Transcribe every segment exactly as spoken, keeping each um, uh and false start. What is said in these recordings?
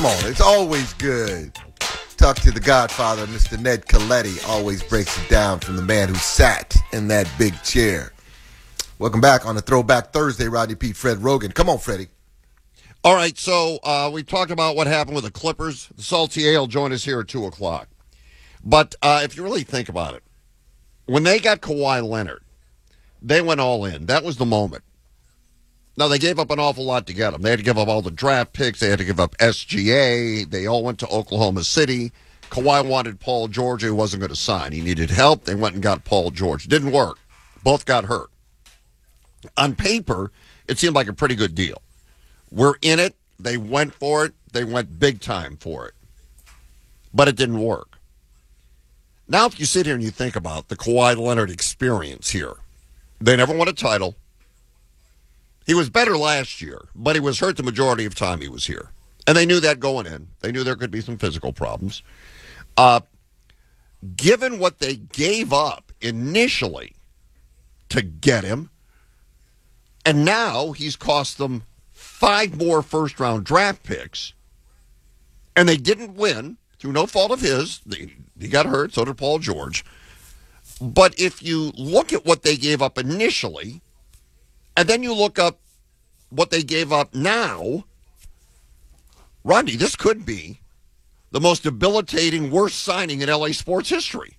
on, it's always good. Talk to the Godfather, Mister Ned Coletti. Always breaks it down from the man who sat in that big chair. Welcome back on the Throwback Thursday, Rodney P. Fred Rogan. Come on, Freddie. All right, so uh, we talked about what happened with the Clippers. The Saltier will join us here at two o'clock. But uh, if you really think about it, when they got Kawhi Leonard, they went all in. That was the moment. Now, they gave up an awful lot to get him. They had to give up all the draft picks. They had to give up S G A. They all went to Oklahoma City. Kawhi wanted Paul George, who wasn't going to sign. He needed help. They went and got Paul George. Didn't work. Both got hurt. On paper, it seemed like a pretty good deal. We're in it. They went for it. They went big time for it. But it didn't work. Now, if you sit here and you think about the Kawhi Leonard experience here, they never won a title. He was better last year, but he was hurt the majority of time he was here. And they knew that going in. They knew there could be some physical problems. Uh, given what they gave up initially to get him, and now he's cost them five more first-round draft picks, and they didn't win through no fault of his. They, he got hurt, so did Paul George. But if you look at what they gave up initially, and then you look up what they gave up now, Rodney, this could be the most debilitating, worst signing in L A sports history.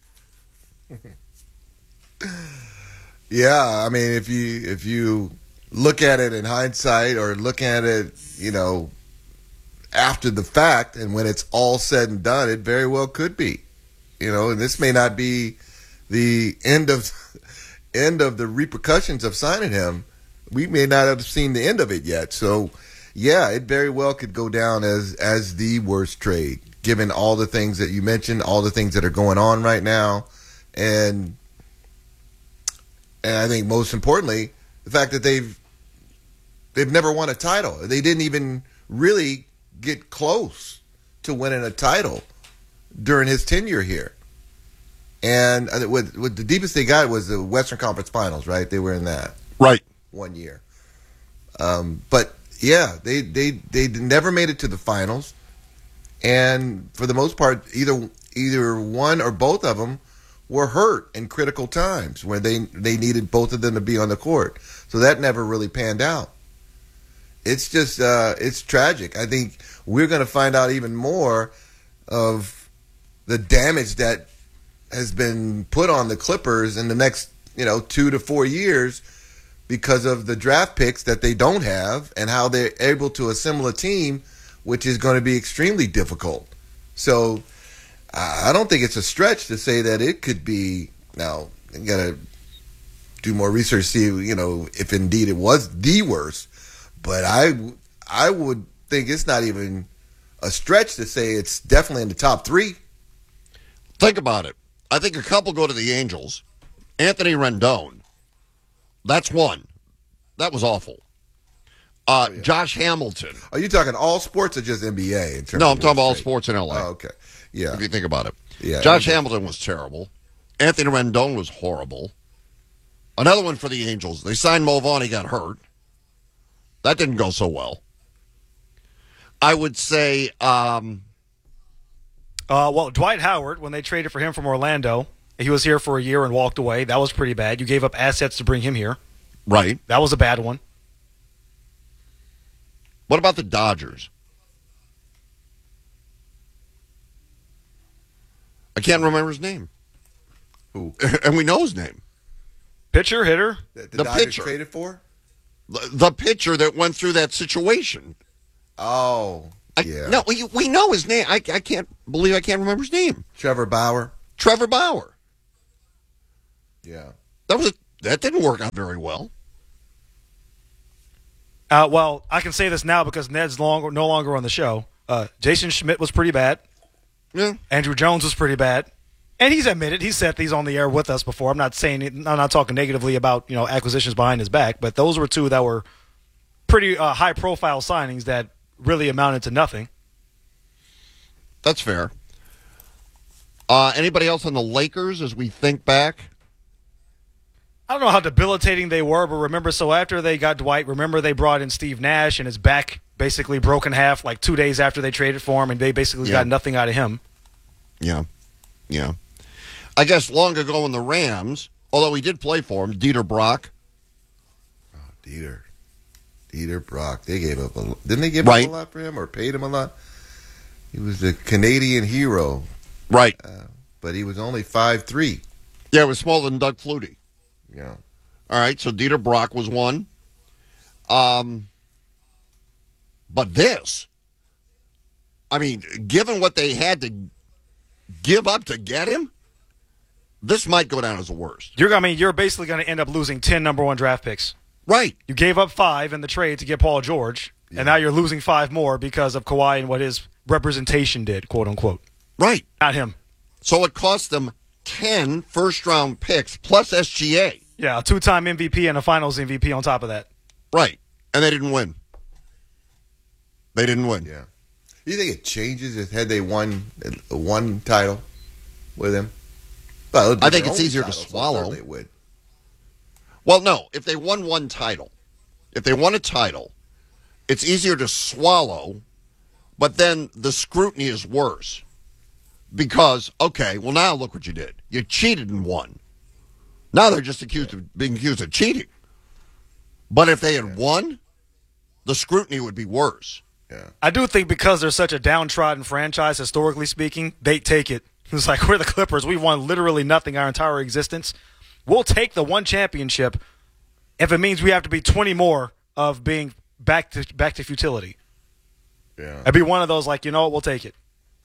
Yeah, I mean, if you if you look at it in hindsight or look at it, you know, after the fact and when it's all said and done, it very well could be. You know, and this may not be the end of end of the repercussions of signing him. We may not have seen the end of it yet. So, yeah, it very well could go down as as the worst trade, given all the things that you mentioned, all the things that are going on right now. And and I think most importantly, the fact that they've they've never won a title. They didn't even really get close to winning a title during his tenure here. And with, with the deepest they got was the Western Conference Finals, right? They were in that. Right. One year. Um, but, yeah, they, they, they never made it to the finals. And for the most part, either either one or both of them were hurt in critical times where they, they needed both of them to be on the court. So that never really panned out. It's just, uh, it's tragic. I think we're going to find out even more of the damage that has been put on the Clippers in the next, you know, two to four years because of the draft picks that they don't have and how they're able to assemble a team, which is going to be extremely difficult. So I don't think it's a stretch to say that it could be, now, you got to do more research, see, you know, if indeed it was the worst. But I, I would think it's not even a stretch to say it's definitely in the top three. Think about it. I think a couple go to the Angels. Anthony Rendon. That's one. That was awful. Uh, oh, yeah. Josh Hamilton. Are you talking all sports or just N B A? In terms no, I'm of talking about all sports in L A. Oh, okay. Yeah. If you think about it. Yeah. Josh Hamilton was terrible. Anthony Rendon was horrible. Another one for the Angels. They signed Mo Vaughn. He got hurt. That didn't go so well. I would say... Um, uh, well, Dwight Howard, when they traded for him from Orlando, he was here for a year and walked away. That was pretty bad. You gave up assets to bring him here. Right. That was a bad one. What about the Dodgers? I can't remember his name. Who? And we know his name. Pitcher, hitter? The, the, the Dodgers pitcher. traded for? The, the pitcher that went through that situation. Oh, I, yeah. No, we, we know his name. I, I can't believe I can't remember his name. Trevor Bauer. Trevor Bauer. Yeah. That was a, that didn't work out very well. Uh, well, I can say this now because Ned's long, no longer on the show. Uh, Jason Schmidt was pretty bad. Yeah. Andrew Jones was pretty bad. And he's admitted, he said these on the air with us before. I'm not saying, I'm not talking negatively about, you know, acquisitions behind his back, but those were two that were pretty uh, high-profile signings that really amounted to nothing. That's fair. Uh, anybody else on the Lakers as we think back? I don't know how debilitating they were, but remember, so after they got Dwight, remember they brought in Steve Nash, and his back basically broke in half like two days after they traded for him, and they basically Yeah. got nothing out of him. Yeah, yeah. I guess long ago in the Rams, although he did play for him, Dieter Brock. Oh, Dieter. Dieter Brock. They gave up a Didn't they give Right. up a lot for him or paid him a lot? He was the Canadian hero, Right. uh, but he was only five three. Yeah, it was smaller than Doug Flutie. Yeah. All right, so Dieter Brock was one. Um, but this, I mean, given what they had to give up to get him, this might go down as the worst. You're, I mean, you're basically going to end up losing ten number one draft picks. Right. You gave up five in the trade to get Paul George, Yeah. and now you're losing five more because of Kawhi and what his representation did, quote unquote. Right. Not him. So it cost them ten first-round picks plus S G A. Yeah, a two-time M V P and a Finals M V P on top of that. Right. And they didn't win. They didn't win. Yeah. Do you think it changes if had they won uh, one title with him? Well, it'd be I think their it's only easier to title, so swallow. They would. Well, no. If they won one title, if they won a title, it's easier to swallow, but then the scrutiny is worse. Because, okay, well, now look what you did. You cheated and won. Now they're just accused of being accused of cheating. But if they had won, the scrutiny would be worse. Yeah. I do think because they're such a downtrodden franchise, historically speaking, they take it. It's like, we're the Clippers. We've won literally nothing our entire existence. We'll take the one championship if it means we have to be twenty more of being back to back to futility. Yeah. It'd be one of those like, you know what, we'll take it.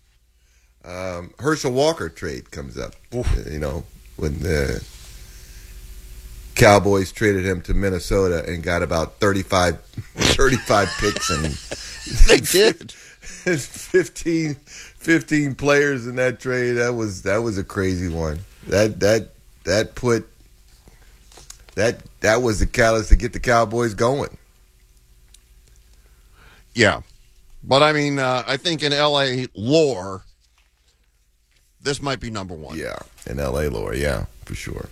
Um, Herschel Walker trade comes up. Oof. You know, when the Cowboys traded him to Minnesota and got about thirty-five, thirty-five picks and They did. fifteen, fifteen players in that trade. That was that was a crazy one. That that that put that that was the catalyst to get the Cowboys going. Yeah. But, I mean, uh, I think in L A lore, this might be number one. Yeah, in L A lore, yeah, for sure.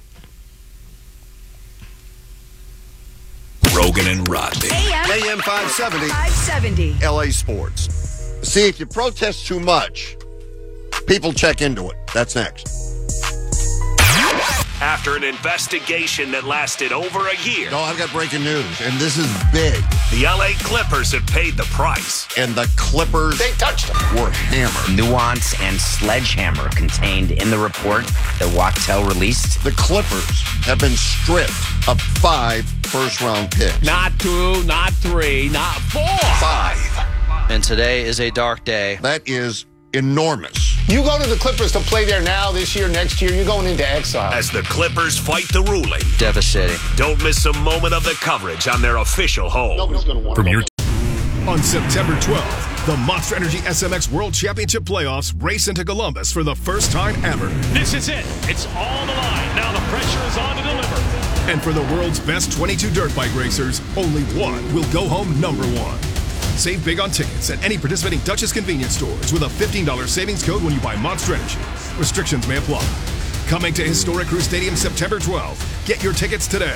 Rogan and Rodney. A M five seventy, five seventy. L A Sports. See, if you protest too much, people check into it. That's next. After an investigation that lasted over a year, No, I've got breaking news, and this is big. the L A Clippers have paid the price. And the Clippers they touched them. were hammered. Nuance and sledgehammer contained in the report that Wachtell released. The Clippers have been stripped of five first-round picks. Not two, not three, not four. Five. And today is a dark day. That is enormous. You go to the Clippers to play there now, this year, next year, you're going into exile. As the Clippers fight the ruling. Devastating. Don't miss a moment of the coverage on their official home. Nobody's going to want From your on September twelfth, the Monster Energy S M X World Championship playoffs race into Columbus for the first time ever. This is it. It's all on the line. Now the pressure is on to deliver. And for the world's best twenty-two dirt bike racers, only one will go home number one. Save big on tickets at any participating Duchess convenience stores with a fifteen dollars savings code when you buy Monster Energy. Restrictions may apply. Coming to Historic Crew Stadium September twelfth. Get your tickets today.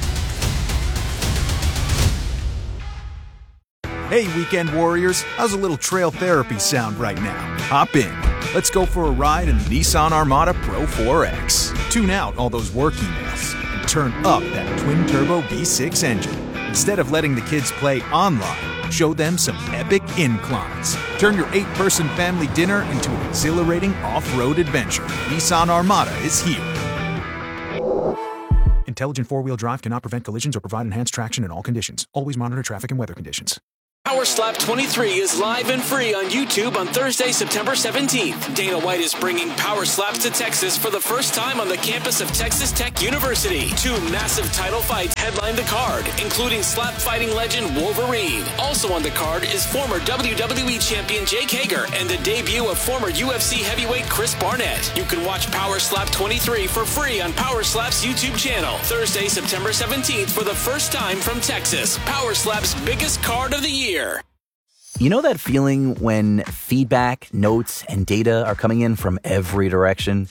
Hey, weekend warriors, how's a little trail therapy sound right now? Hop in. Let's go for a ride in the Nissan Armada Pro four X. Tune out all those work emails and turn up that twin-turbo V six engine. Instead of letting the kids play online, show them some epic inclines. Turn your eight-person family dinner into an exhilarating off-road adventure. Nissan Armada is here. Intelligent four-wheel drive cannot prevent collisions or provide enhanced traction in all conditions. Always monitor traffic and weather conditions. Power Slap twenty-three is live and free on YouTube on Thursday, September seventeenth. Dana White is bringing Power Slaps to Texas for the first time on the campus of Texas Tech University. Two massive title fights headline the card, including slap fighting legend Wolverine. Also on the card is former W W E champion Jake Hager and the debut of former U F C heavyweight Chris Barnett. You can watch Power Slap twenty-three for free on Power Slap's YouTube channel. Thursday, September seventeenth for the first time from Texas. Power Slap's biggest card of the year. You know that feeling when feedback, notes, and data are coming in from every direction?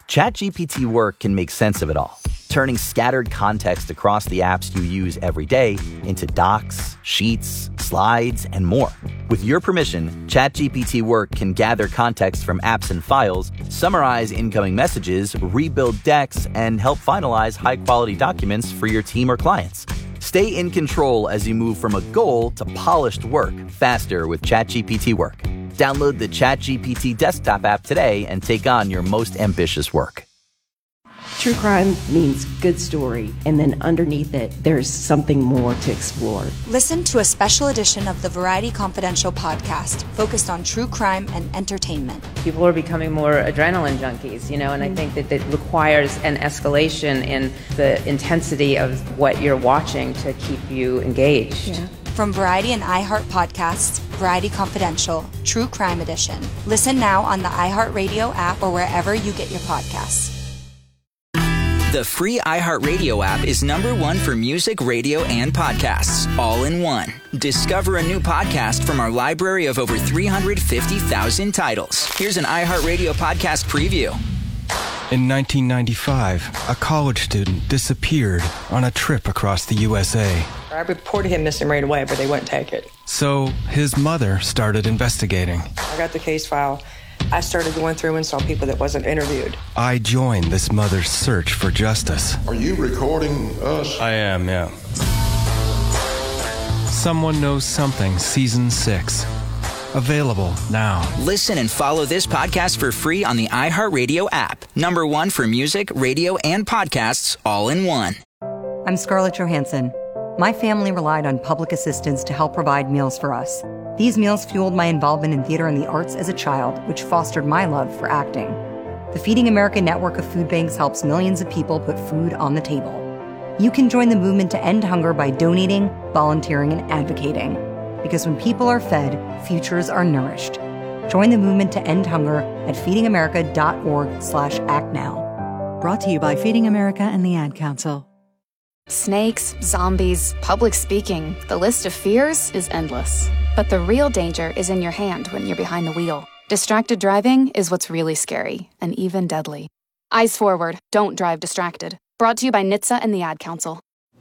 ChatGPT Work can make sense of it all, turning scattered context across the apps you use every day into docs, sheets, slides, and more. With your permission, ChatGPT Work can gather context from apps and files, summarize incoming messages, rebuild decks, and help finalize high-quality documents for your team or clients. Stay in control as you move from a goal to polished work faster with ChatGPT Work. Download the ChatGPT desktop app today and take on your most ambitious work. True crime means good story, and then underneath it, there's something more to explore. Listen to a special edition of the Variety Confidential podcast focused on true crime and entertainment. People are becoming more adrenaline junkies, you know, and I think that it requires an escalation in the intensity of what you're watching to keep you engaged. Yeah. From Variety and iHeart Podcasts, Variety Confidential, True Crime Edition. Listen now on the iHeartRadio app or wherever you get your podcasts. The free iHeartRadio app is number one for music, radio, and podcasts, all in one. Discover a new podcast from our library of over three hundred fifty thousand titles. Here's an iHeartRadio podcast preview. In nineteen ninety-five, a college student disappeared on a trip across the U S A. I reported him missing right away, but they wouldn't take it. So his mother started investigating. I got the case file. I started going through and saw people that wasn't interviewed. I joined this mother's search for justice. Are you recording us? I am, yeah. Someone Knows Something, Season six. Available now. Listen and follow this podcast for free on the iHeartRadio app. Number one for music, radio, and podcasts, all in one. I'm Scarlett Johansson. My family relied on public assistance to help provide meals for us. These meals fueled my involvement in theater and the arts as a child, which fostered my love for acting. The Feeding America network of food banks helps millions of people put food on the table. You can join the movement to end hunger by donating, volunteering, and advocating. Because when people are fed, futures are nourished. Join the movement to end hunger at feedingamerica.org slash act now. Brought to you by Feeding America and the Ad Council. Snakes, zombies, public speaking. The list of fears is endless. But the real danger is in your hand when you're behind the wheel. Distracted driving is what's really scary and even deadly. Eyes forward. Don't drive distracted. Brought to you by N H T S A and the Ad Council.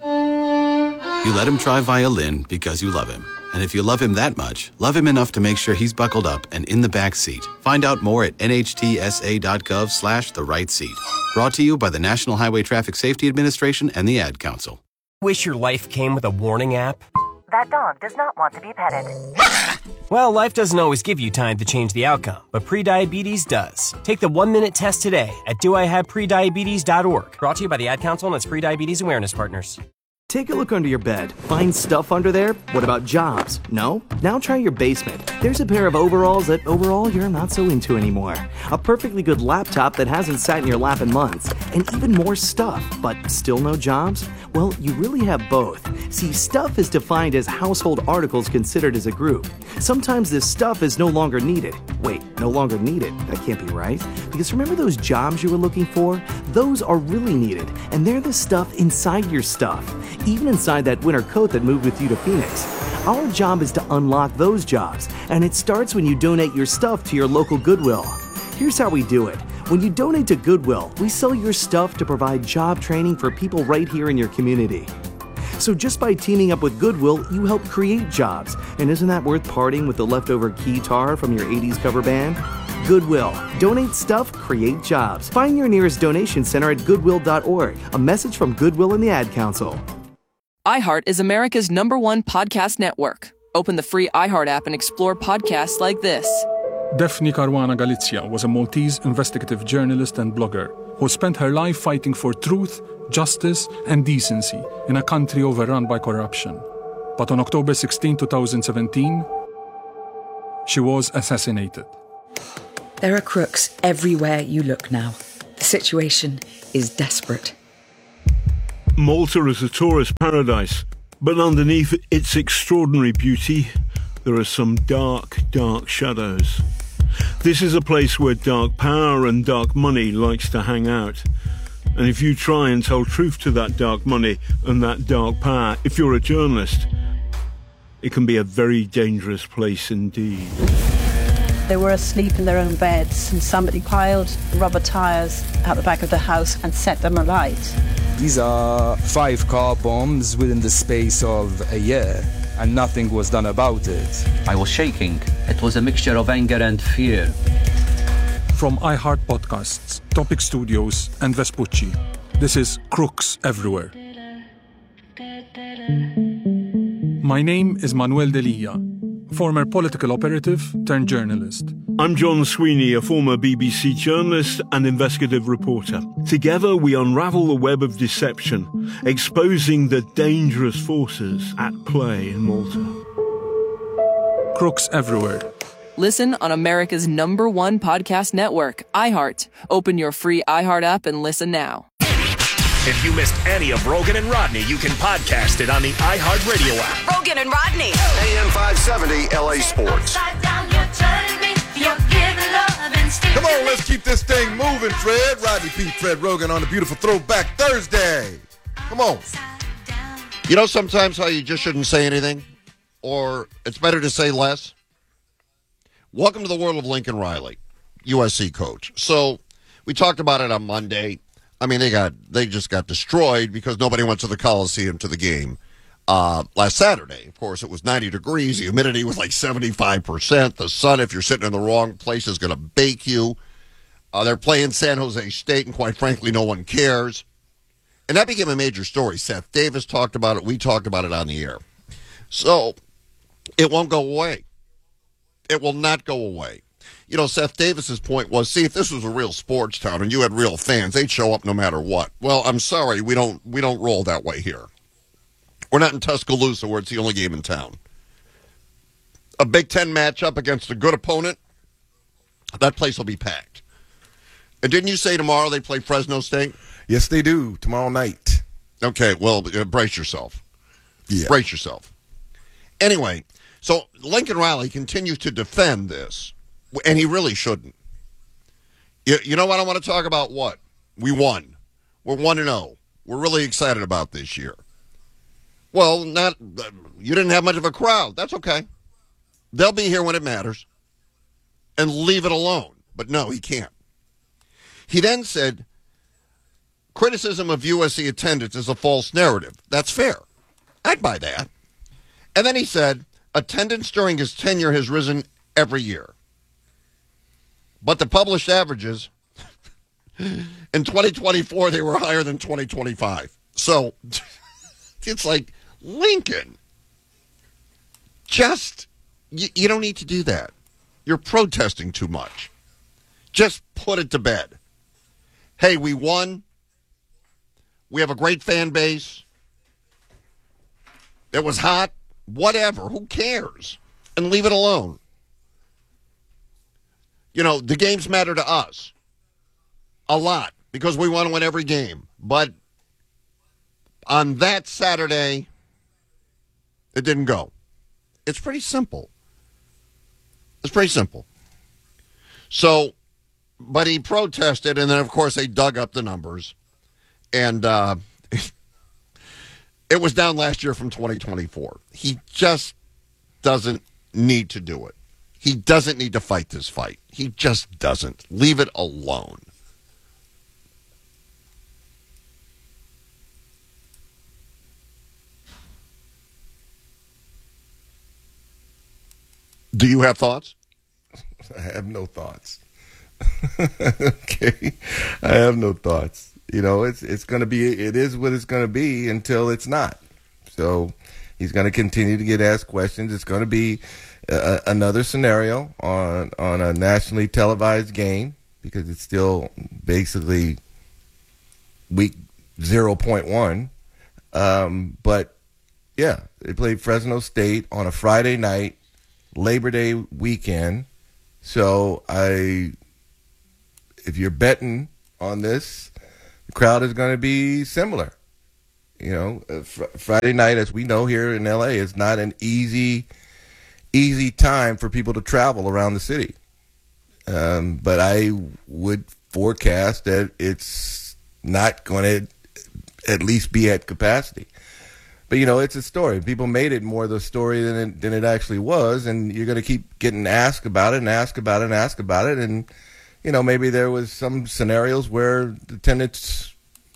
You let him try violin because you love him. And if you love him that much, love him enough to make sure he's buckled up and in the back seat. Find out more at nhtsa.gov slash the right seat. Brought to you by the National Highway Traffic Safety Administration and the Ad Council. Wish your life came with a warning app? That dog does not want to be petted. Well, life doesn't always give you time to change the outcome, but prediabetes does. Take the one-minute test today at do I have prediabetes dot org. Brought to you by the Ad Council and its prediabetes awareness partners. Take a look under your bed. Find stuff under there? What about jobs? No? Now try your basement. There's a pair of overalls that overall you're not so into anymore. A perfectly good laptop that hasn't sat in your lap in months. And even more stuff, but still no jobs? Well, you really have both. See, stuff is defined as household articles considered as a group. Sometimes this stuff is no longer needed. Wait, no longer needed? That can't be right. Because remember those jobs you were looking for? Those are really needed, and they're the stuff inside your stuff. Even inside that winter coat that moved with you to Phoenix. Our job is to unlock those jobs, and it starts when you donate your stuff to your local Goodwill. Here's how we do it. When you donate to Goodwill, we sell your stuff to provide job training for people right here in your community. So just by teaming up with Goodwill, you help create jobs. And isn't that worth parting with the leftover keytar from your eighties cover band? Goodwill. Donate stuff, create jobs. Find your nearest donation center at goodwill dot org. A message from Goodwill and the Ad Council. iHeart is America's number one podcast network. Open the free iHeart app and explore podcasts like this. Daphne Caruana Galizia was a Maltese investigative journalist and blogger who spent her life fighting for truth, justice, and decency in a country overrun by corruption. But on October sixteenth, twenty seventeen, she was assassinated. There are crooks everywhere you look now. The situation is desperate. Malta is a tourist paradise, but underneath its extraordinary beauty, there are some dark, dark shadows. This is a place where dark power and dark money likes to hang out. And if you try and tell truth to that dark money and that dark power, if you're a journalist, it can be a very dangerous place indeed. They were asleep in their own beds, and somebody piled rubber tires out the back of the house and set them alight. These are five car bombs within the space of a year, and nothing was done about it. I was shaking. It was a mixture of anger and fear. From iHeart Podcasts, Topic Studios, and Vespucci, this is Crooks Everywhere. My name is Manuel Delia, former political operative turned journalist. I'm John Sweeney, a former B B C journalist and investigative reporter. Together we unravel the web of deception, exposing the dangerous forces at play in Malta. Crooks Everywhere. Listen on America's number one podcast network, iHeart. Open your free iHeart app and listen now. If you missed any of Rogan and Rodney, you can podcast it on the iHeartRadio app. Rogan and Rodney. A M five seventy L A Sports. Come on, let's keep this thing moving, Fred. Rodney P. Fred Rogan on a beautiful Throwback Thursday. Come on. You know sometimes how you just shouldn't say anything? Or it's better to say less? Welcome to the world of Lincoln Riley, U S C coach. So we talked about it on Monday. I mean, they got they just got destroyed because nobody went to the Coliseum to the game uh, last Saturday. Of course, it was ninety degrees. The humidity was like seventy-five percent. The sun, if you're sitting in the wrong place, is going to bake you. Uh, they're playing San Jose State, and quite frankly, no one cares. And that became a major story. Seth Davis talked about it. We talked about it on the air. So it won't go away. It will not go away. You know, Seth Davis's point was, see, if this was a real sports town and you had real fans, they'd show up no matter what. Well, I'm sorry, we don't we don't roll that way here. We're not in Tuscaloosa where it's the only game in town. A Big Ten matchup against a good opponent, that place will be packed. And didn't you say tomorrow they play Fresno State? Yes, they do, tomorrow night. Okay, well, uh, brace yourself. Yeah. Brace yourself. Anyway, so Lincoln Riley continues to defend this. And he really shouldn't. You, you know what? I want to talk about what? We won. We're one and oh. We're really excited about this year. Well, not you didn't have much of a crowd. That's okay. They'll be here when it matters. And leave it alone. But no, he can't. He then said, criticism of U S C attendance is a false narrative. That's fair. I'd buy that. And then he said, attendance during his tenure has risen every year. But the published averages, in twenty twenty-four, they were higher than twenty twenty-five. So, it's like, Lincoln, just, you, you don't need to do that. You're protesting too much. Just put it to bed. Hey, we won. We have a great fan base. It was hot. Whatever. Who cares? And leave it alone. You know, the games matter to us a lot because we want to win every game. But on that Saturday, it didn't go. It's pretty simple. It's pretty simple. So, but he protested, and then, of course, they dug up the numbers. And uh, it was down last year from twenty twenty-four. He just doesn't need to do it. He doesn't need to fight this fight. He just doesn't. Leave it alone. Do you have thoughts? I have no thoughts. Okay. I have no thoughts. You know, it's it's going to be, it is what it's going to be until it's not. So he's going to continue to get asked questions. It's going to be Uh, another scenario on on a nationally televised game because it's still basically week zero point one. Um, but, yeah, they played Fresno State on a Friday night, Labor Day weekend. So I, if you're betting on this, the crowd is going to be similar. You know, uh, fr- Friday night, as we know here in L A, is not an easy easy time for people to travel around the city. Um, but I would forecast that it's not going to at least be at capacity. but you know, it's a story. People made it more of the story than it, than it actually was, and you're going to keep getting asked about it and asked about it and asked about it, and you know, maybe there was some scenarios where the attendance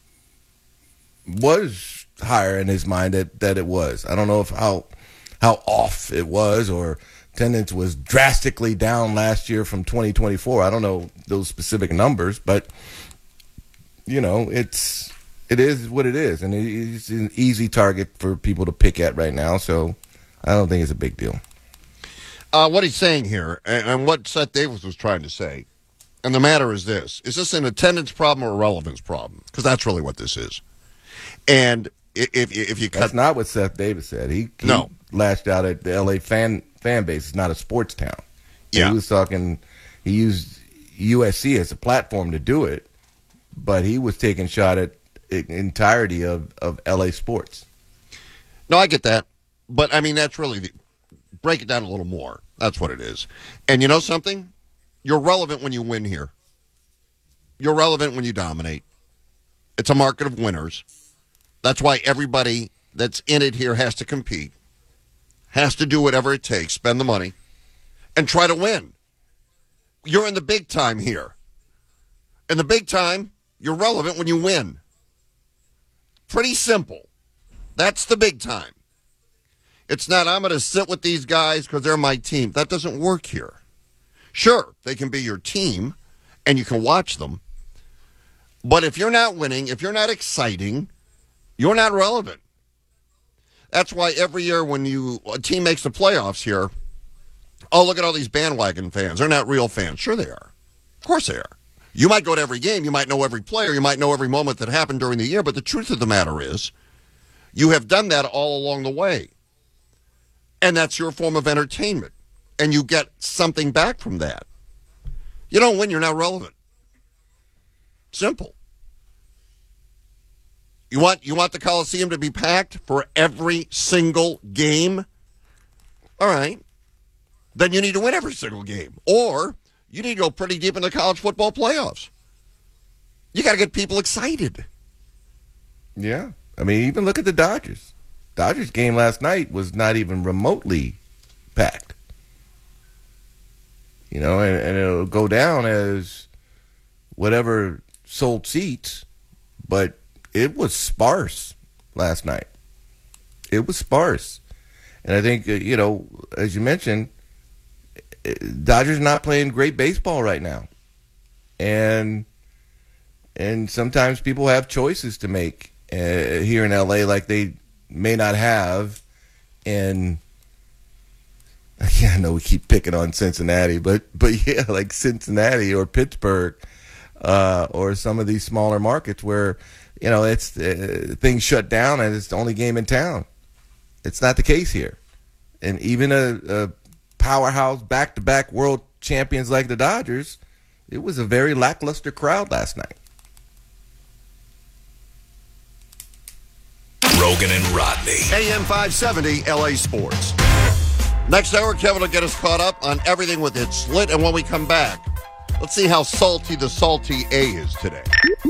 was higher in his mind that, that it was. I don't know if how how off it was, or attendance was drastically down last year from twenty twenty-four. I don't know those specific numbers, but you know, it's it is what it is, and it's an easy target for people to pick at right now. So I don't think it's a big deal. Uh, what he's saying here, and, and what Seth Davis was trying to say, and the matter is this: is this an attendance problem or a relevance problem? Because that's really what this is. And if if you cut, that's not what Seth Davis said. He, he no. lashed out at the L A fan fan base. It's not a sports town. Yeah. He was talking, he used U S C as a platform to do it, but he was taking shot at the entirety of, of L A sports. No, I get that. But, I mean, that's really, the, break it down a little more. That's what it is. And you know something? You're relevant when you win here. You're relevant when you dominate. It's a market of winners. That's why everybody that's in it here has to compete, has to do whatever it takes, spend the money, and try to win. You're in the big time here. In the big time, you're relevant when you win. Pretty simple. That's the big time. It's not, I'm going to sit with these guys because they're my team. That doesn't work here. Sure, they can be your team, and you can watch them. But if you're not winning, if you're not exciting, you're not relevant. That's why every year when you a team makes the playoffs here, oh, look at all these bandwagon fans. They're not real fans. Sure they are. Of course they are. You might go to every game. You might know every player. You might know every moment that happened during the year. But the truth of the matter is, you have done that all along the way. And that's your form of entertainment. And you get something back from that. You don't win, you're not relevant. Simple. You want you want the Coliseum to be packed for every single game? All right. Then you need to win every single game. Or you need to go pretty deep in the college football playoffs. You got to get people excited. Yeah. I mean, even look at the Dodgers. Dodgers game last night was not even remotely packed. You know, and, and it'll go down as whatever sold seats, but it was sparse last night. It was sparse. And I think, uh, you know, as you mentioned, Dodgers not playing great baseball right now. And and sometimes people have choices to make uh, here in L A like they may not have in, yeah, I know we keep picking on Cincinnati, but but yeah, like Cincinnati or Pittsburgh uh, or some of these smaller markets where, you know, it's uh, things shut down and it's the only game in town. It's not the case here. And even a, a powerhouse back-to-back world champions like the Dodgers, it was a very lackluster crowd last night. Rogan and Rodney. A M five seventy L A Sports. Next hour, Kevin will get us caught up on everything with It's Lit. And when we come back, let's see how salty the salty A is today.